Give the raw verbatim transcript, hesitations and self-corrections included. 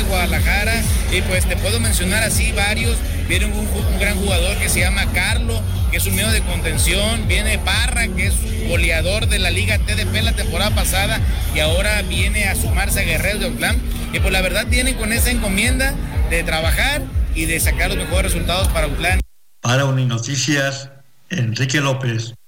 Guadalajara, y pues te puedo mencionar así varios. Viene un, un gran jugador que se llama Carlo, que es un medio de contención. Viene Parra, que es goleador de la Liga T D P la temporada pasada, y ahora viene a sumarse a Guerreros de Ocotlán. Y pues la verdad tienen con esa encomienda de trabajar y de sacar los mejores resultados para Ocotlán. Para Uninoticias, Enrique López.